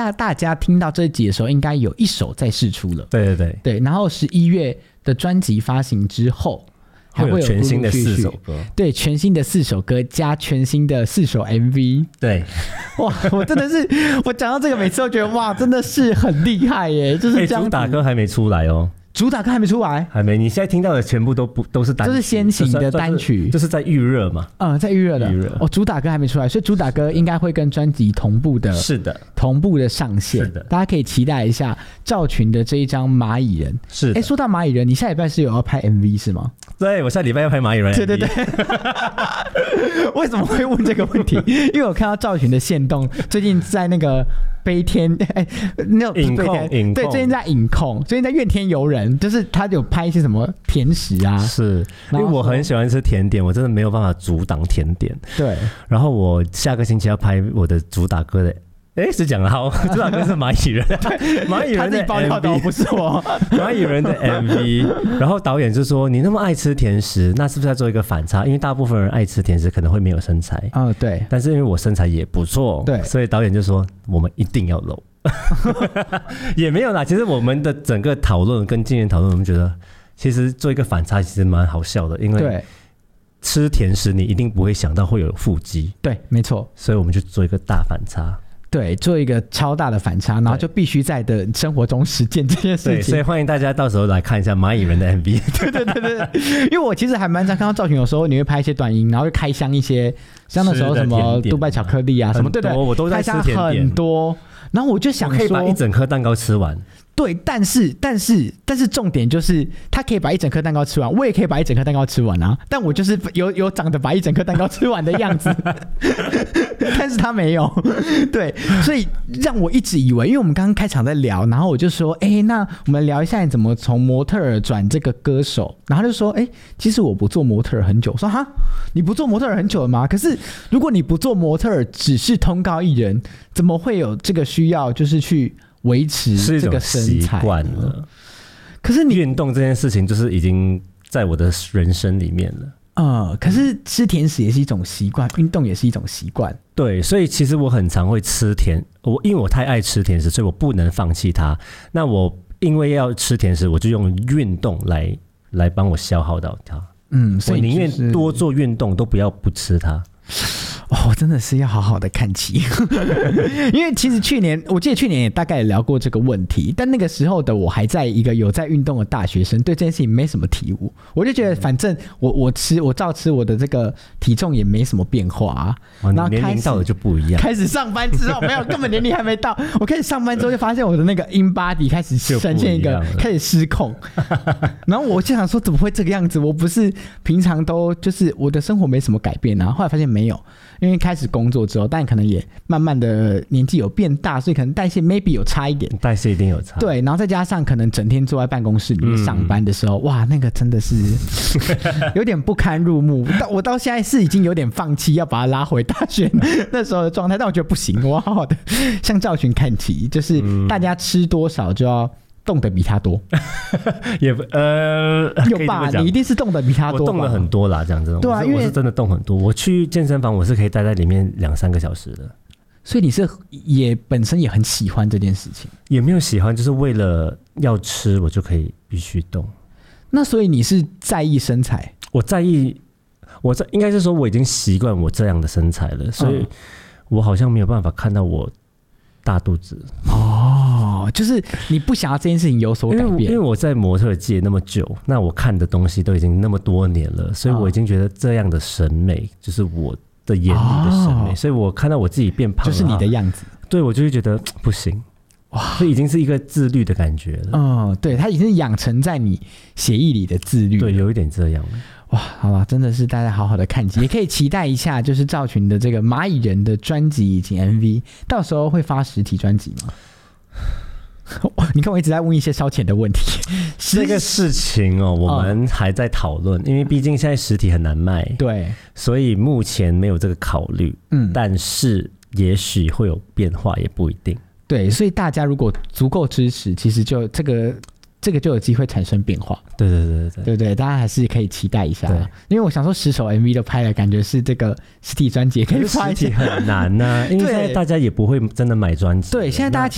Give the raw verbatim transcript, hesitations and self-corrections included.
大大家听到这一集的时候，应该有一首在释出了。 对对对对，然后十一月的专辑发行之后，还会有全新的四首歌， 对，全新的四首歌加全新的四首 M V。对，哇，我真的是，我讲到这个，每次都觉得哇，真的是很厉害耶，就是这样子。 主打歌还没出来哦。 主打歌还没出来， 还没。你现在听到的全部都不都是单曲， 都是先行的单曲， 就是在预热嘛。 嗯，在预热的。预热哦，主打歌还没出来，所以主打歌应该会跟专辑同步的， 是的， 同步的上线。是的，大家可以期待一下赵群的这一张《蚂蚁人》。是，哎，说到蚂蚁人，你下礼拜是有要拍 M V 是吗？ 对，我下礼拜要拍蚂蚁人 M V。对对对。 为什么会问这个问题？因为我看到赵群的限动，最近在那个。悲天哎，那影控影控对，最近在影控，最近在怨天尤人，就是他有拍一些什么甜食啊， 是因为我很喜欢吃甜点，我真的没有办法阻挡甜点。 对， 然后我下个星期要拍我的主打歌的。哎，是讲了好，主打歌是蚂蚁人，蚂蚁人的 M V 不是我， 蚂蚁人的 M V。然后导演就说：“你那么爱吃甜食，那是不是要做一个反差？因为大部分人爱吃甜食可能会没有身材。 哦，对。 但是因为我身材也不错，对，所以导演就说我们一定要露。也没有啦，其实我们的整个讨论跟经验讨论，我们觉得其实做一个反差其实蛮好笑的，因为吃甜食你一定不会想到会有腹肌， 对，没错， 所以我们就做一个大反差。” 对，做一个超大的反差，然后就必须在的生活中实践这件事情。 对，所以欢迎大家到时候来看一下蚂蚁人的 M V。 对对对对，因为我其实还蛮常看到赵群，有时候你会拍一些短音，然后就开箱一些，像那时候什么杜拜巧克力啊什么，对对， 我都在吃甜点， 很多。然后我就想说， 我可以把一整颗蛋糕吃完。 对，但是但是但是重点就是他可以把一整颗蛋糕吃完，我也可以把一整颗蛋糕吃完啊，但我就是有有长得把一整颗蛋糕吃完的样子。但是他没有。对，所以让我一直以为，因为我们刚刚开场在聊，然后我就说哎，那我们聊一下你怎么从模特儿转这个歌手，然后他就说哎，其实我不做模特儿很久。我说哈，你不做模特儿很久了吗？可是如果你不做模特儿，只是通告艺人，怎么会有这个需要就是去维持这个身材了？可是你运动这件事情就是已经在我的人生里面了。 呃，可是吃甜食也是一种习惯，运动也是一种习惯。 对，所以其实我很常会吃甜，我因为我太爱吃甜食，所以我不能放弃它。那我因为要吃甜食，我就用运动来来帮我消耗到它。嗯，所以、就是、我宁愿多做运动，都不要不吃它。 哦，真的是要好好的看齐。因为其实去年我记得去年也大概也聊过这个问题，但那个时候的我还在一个有在运动的大学生，对这件事情没什么体悟。我就觉得反正我我吃我照吃，我的这个体重也没什么变化啊。 哦、然后年龄到了就不一样。 开始上班之后没有，根本年龄还没到。我开始上班之后就发现我的那个 in body 开始呈现一个开始失控。然后我就想说怎么会这个样子？我不是平常都就是我的生活没什么改变啊。后来发现没有。因为开始工作之后，但可能也慢慢的年纪有变大，所以可能代谢 maybe 有差一点， 代谢一定有差。 对，然后再加上可能整天坐在办公室里面上班的时候，嗯、哇，那个真的是有点不堪入目。我到现在是已经有点放弃要把它拉回大学那时候的状态，但我觉得不行，我好好的向赵群看齐，就是大家吃多少就要动得比他多。 也呃有吧，你一定是动得比他多吧。 我动了很多啦，这样子。 对啊，因为我是真的动很多。我去健身房，我是可以待在里面两三个小时的。 所以你是也本身也很喜欢这件事情？ 也没有喜欢，就是为了要吃，我就可以必须动。 那所以你是在意身材？ 我在意，我在应该是说我已经习惯我这样的身材了，所以我好像没有办法看到我大肚子。 哦，就是你不想要这件事情有所改变。因为, 因为我在模特界那么久，那我看的东西都已经那么多年了，所以我已经觉得这样的审美就是我的眼里的审美，哦、所以我看到我自己变胖了， 就是你的样子， 对，我就会觉得不行。哇，这已经是一个自律的感觉了。 嗯，对，它已经养成在你血液里的自律。 对，有一点这样。 哇，好吧，真的是大家好好的看齐，也可以期待一下，就是赵群的这个蚂蚁人的专辑以及 M V， 到时候会发实体专辑吗？你看我一直在问一些烧钱的问题。 这个事情哦，我们还在讨论，因为毕竟现在实体很难卖，对，所以目前没有这个考虑。嗯，但是也许会有变化，也不一定。 对，所以大家如果足够支持，其实就这个这个就有机会产生变化。 对对对对对对，大家还是可以期待一下。因为我想说十首 M V 都拍了，感觉是这个实体专辑也可以发一些。 实体很难啊，因为现在大家也不会真的买专辑。 对，现在大家